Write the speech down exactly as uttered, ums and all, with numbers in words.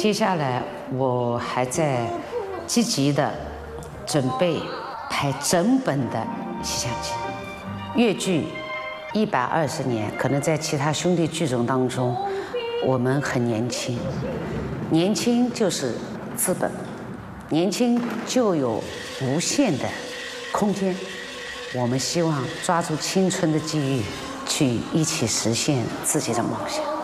接下来我还在积极的准备拍整本的《西厢记》。越剧一百二十年，可能在其他兄弟剧种当中，我们很年轻，年轻就是资本，年轻就有无限的空间。我们希望抓住青春的机遇，去一起实现自己的梦想。